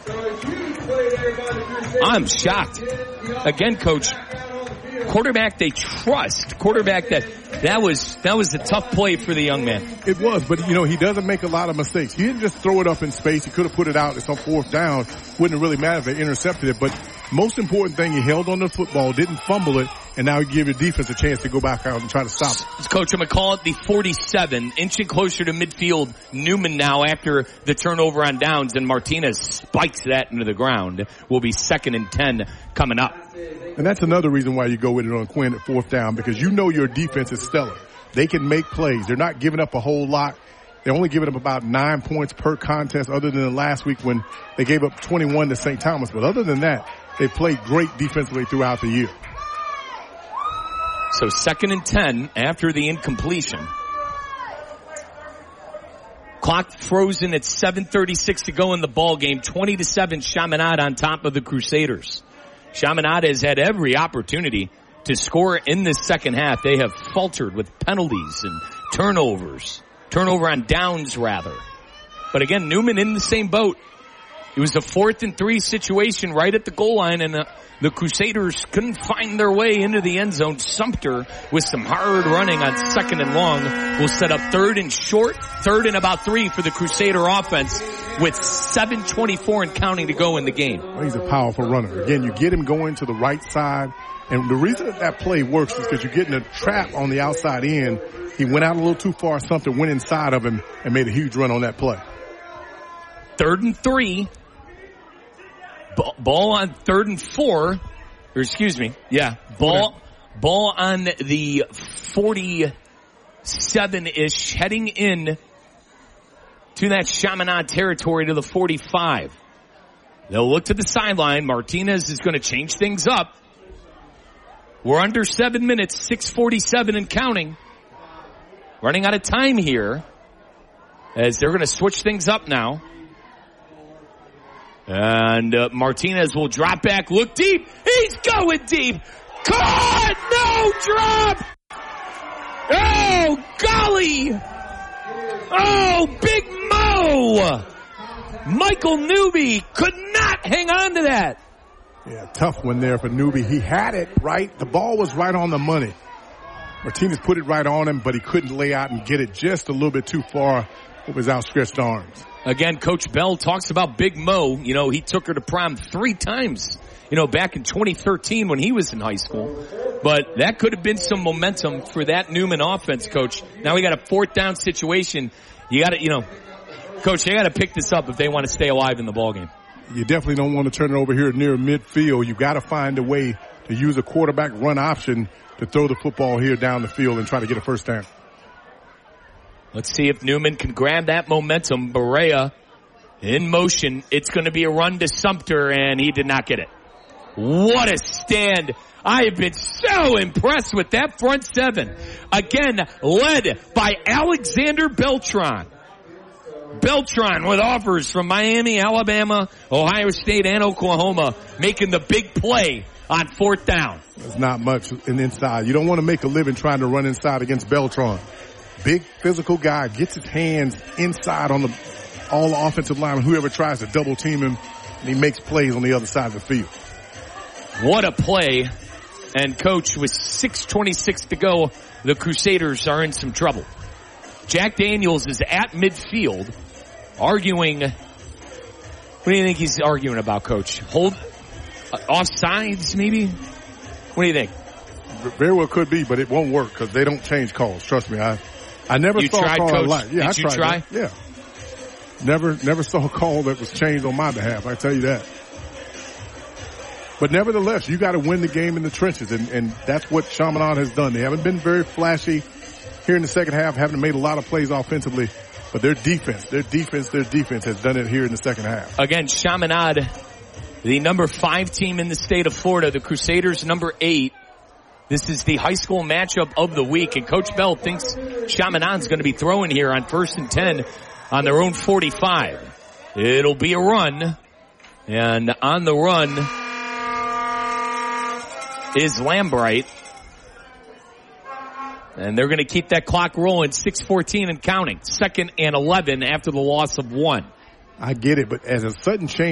I'm shocked. Again, Coach, quarterback they trust. Quarterback that was a tough play for the young man. It was, but he doesn't make a lot of mistakes. He didn't just throw it up in space. He could have put it out. It's on fourth down. Wouldn't really matter if they intercepted it. But most important thing, he held on the football, didn't fumble it, and now he gave your defense a chance to go back out and try to stop it. Coach, I'm going to call it the 47, inching closer to midfield. Newman now after the turnover on downs, and Martinez spikes that into the ground. Will be 2nd and 10 coming up. And that's another reason why you go with it on Quinn at fourth down, because your defense is stellar. They can make plays. They're not giving up a whole lot. They're only giving up about 9 points per contest, other than last week when they gave up 21 to St. Thomas. But other than that, they played great defensively throughout the year. So 2nd and 10 after the incompletion. Clock frozen at 7:36 to go in the ball game. 20-7 Chaminade on top of the Crusaders. Chaminade has had every opportunity to score in this second half. They have faltered with penalties and turnovers. Turnover on downs, rather. But again, Newman in the same boat. It was a 4th and 3 situation right at the goal line, and the Crusaders couldn't find their way into the end zone. Sumter, with some hard running on 2nd and long, will set up 3rd and short, 3rd and about 3 for the Crusader offense with 7:24 and counting to go in the game. Well, he's a powerful runner. Again, you get him going to the right side, and the reason that play works is because you're getting a trap on the outside end. He went out a little too far. Sumter went inside of him and made a huge run on that play. 3rd and 3. Ball on 3rd and 4. Or excuse me. Yeah. Ball on the 47-ish, heading in to that Chaminade territory to the 45. They'll look to the sideline. Martinez is going to change things up. We're under 7 minutes, 6:47 and counting. Running out of time here as they're going to switch things up now. And Martinez will drop back, look deep. He's going deep. Caught! No drop! Oh, golly! Oh, Big Mo! Michael Newby could not hang on to that. Yeah, tough one there for Newby. He had it right. The ball was right on the money. Martinez put it right on him, but he couldn't lay out and get it just a little bit too far with his outstretched arms. Again, Coach Bell talks about Big Mo. He took her to prom 3 times, back in 2013 when he was in high school. But that could have been some momentum for that Newman offense, Coach. Now we got a 4th down situation. You got to, Coach, they got to pick this up if they want to stay alive in the ballgame. You definitely don't want to turn it over here near midfield. You got to find a way to use a quarterback run option to throw the football here down the field and try to get a first down. Let's see if Newman can grab that momentum. Barea in motion. It's going to be a run to Sumter, and he did not get it. What a stand. I have been so impressed with that front 7. Again, led by Alexander Beltran. Beltran with offers from Miami, Alabama, Ohio State, and Oklahoma, making the big play on 4th down. There's not much in inside. You don't want to make a living trying to run inside against Beltran. Big physical guy, gets his hands inside on all the offensive linemen, whoever tries to double team him, and he makes plays on the other side of the field. What a play. And Coach, with 6:26 to go, the Crusaders are in some trouble. Jack Daniels is at midfield, arguing. What do you think he's arguing about, Coach? Offsides, maybe? What do you think? Very well could be, but it won't work because they don't change calls. Trust me, I never saw a call Coach? like. Yeah, Did you try? That. Yeah, never saw a call that was changed on my behalf. I tell you that. But nevertheless, you got to win the game in the trenches, and that's what Chaminade has done. They haven't been very flashy here in the second half, haven't made a lot of plays offensively, but their defense has done it here in the second half. Again, Chaminade, the number 5 team in the state of Florida, the Crusaders number 8. This is the high school matchup of the week, and Coach Bell thinks Chaminade's going to be throwing here on 1st and 10 on their own 45. It'll be a run, and on the run is Lambright. And they're going to keep that clock rolling, 6:14 and counting. 2nd and 11 after the loss of 1. I get it, but as a sudden change